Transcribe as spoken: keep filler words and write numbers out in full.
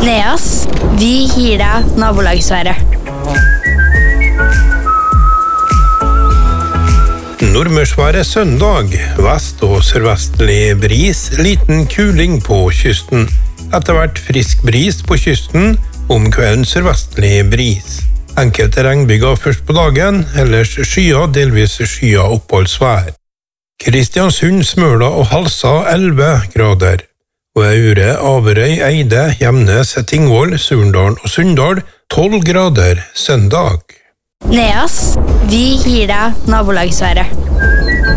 Neas, vi gir deg nabolagsværet. Nordmørsværet søndag, vest- og sørvestlig bris, liten kuling på kysten. Etter hvert frisk bris på kysten, om kvelden sørvestlig bris. Enkelte regnbyger først på dagen, ellers skya, delvis skya oppholdsvær. Kristiansund, Smøla og Halsa elleve grader. Og Aure, Averøy, Eide, Gjemnes, Tingvoll, Surndalen og Sunndal tolv grader søndag. Neas, vi gir deg nabolagsværet.